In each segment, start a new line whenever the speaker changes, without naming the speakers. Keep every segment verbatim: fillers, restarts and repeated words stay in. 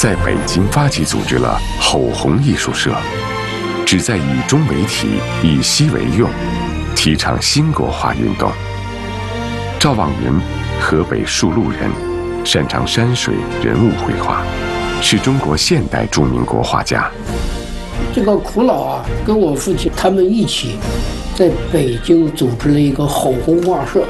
在北京发起组织了吼红艺术社，旨在以中为体，以西为用，提倡新国画运动。赵望云，河北树路人，擅长山水人物绘画，是中国现代著名国画家。
这个苦老啊，跟我父亲他们一起在北京组织了一个吼红画社。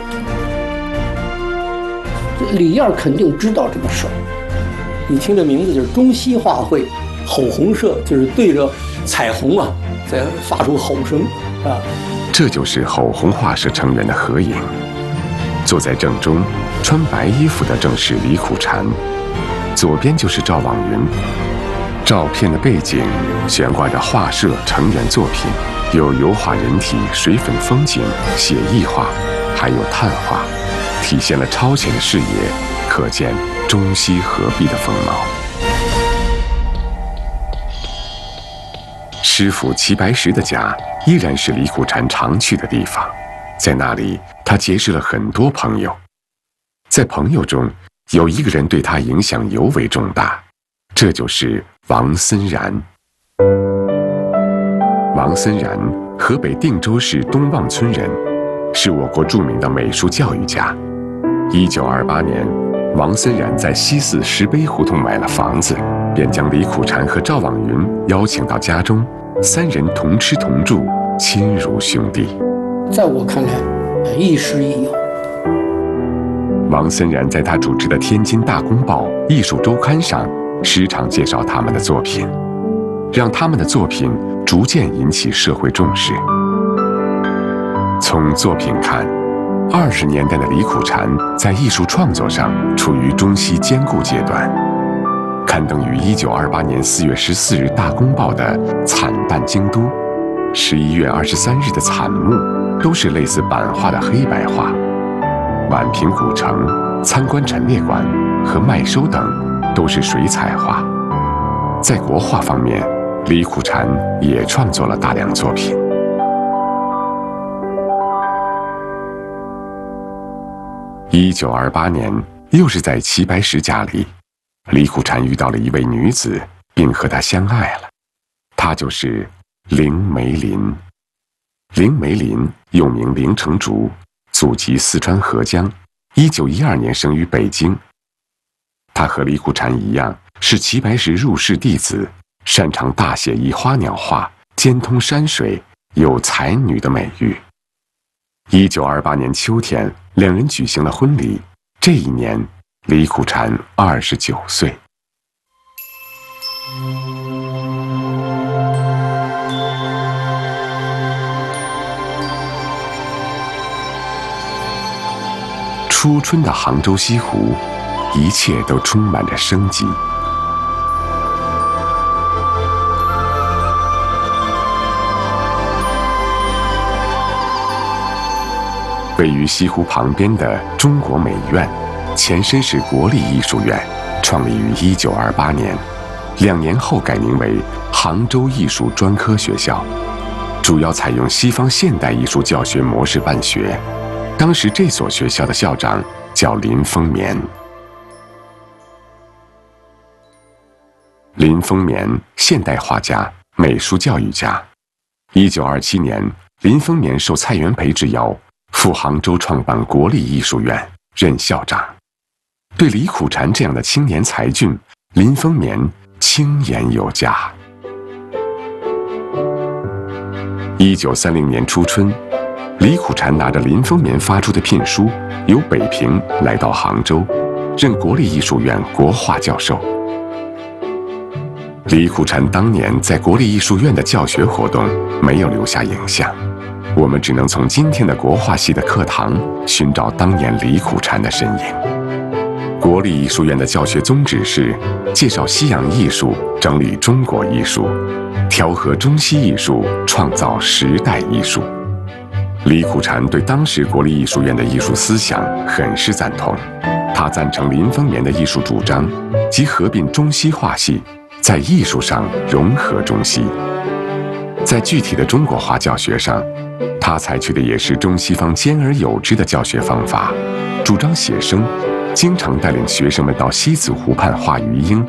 李燕肯定知道这个事儿。
你听这名字就是中西画会，吼红社就是对着彩虹啊，在发出吼声啊。
这就是吼红画社成员的合影。坐在正中，穿白衣服的正是李苦禅，左边就是赵望云。照片的背景悬挂着画社成员作品，有油画人体、水粉风景、写意画，还有炭画，体现了超前的视野，可见中西合璧的风貌。师傅齐白石的家依然是李苦禅常去的地方，在那里他结识了很多朋友。在朋友中，有一个人对他影响尤为重大，这就是王森然。王森然，河北定州市东望村人，是我国著名的美术教育家。一九二八年，王森然在西四石碑胡同买了房子，便将李苦禅和赵望云邀请到家中，三人同吃同住，亲如兄弟。
在我看来，亦师亦友。
王森然在他主持的《天津大公报》艺术周刊上，时常介绍他们的作品，让他们的作品逐渐引起社会重视。从作品看，二十年代的李苦禅在艺术创作上处于中西兼顾阶段。刊登于一九二八年四月十四日《大公报》的《惨淡京都》，十一月二十三日的《惨木》，都是类似版画的黑白画。宛平古城、参观陈列馆和麦收等都是水彩画。在国画方面，李苦禅也创作了大量作品。一九二八年，又是在齐白石家里，李苦禅遇到了一位女子，并和她相爱了。她就是凌梅林。凌梅林又名凌成竹，祖籍四川合江，一九一二年生于北京。他和李苦禅一样，是齐白石入室弟子，擅长大写意花鸟画，兼通山水，有才女的美誉。一九二八年秋天，两人举行了婚礼。这一年，李苦禅二十九岁。初春的杭州西湖，一切都充满着生机。位于西湖旁边的中国美院，前身是国立艺术院，创立于一九二八年，两年后改名为杭州艺术专科学校，主要采用西方现代艺术教学模式办学。当时这所学校的校长叫林风眠。林风眠，现代画家、美术教育家。一九二七年，林风眠受蔡元培之邀，赴杭州创办国立艺术院，任校长。对李苦禅这样的青年才俊，林风眠轻言有加。一九三零年初春，李苦禅拿着林风眠发出的聘书，由北平来到杭州，任国立艺术院国画教授。李苦禅当年在国立艺术院的教学活动没有留下影像，我们只能从今天的国画系的课堂寻找当年李苦禅的身影。国立艺术院的教学宗旨是介绍西洋艺术，整理中国艺术，调和中西艺术，创造时代艺术。李苦禅对当时国立艺术院的艺术思想很是赞同，他赞成林风眠的艺术主张，即合并中西画系，在艺术上融合中西。在具体的中国画教学上，他采取的也是中西方兼而有之的教学方法，主张写生，经常带领学生们到西子湖畔画鱼鹰，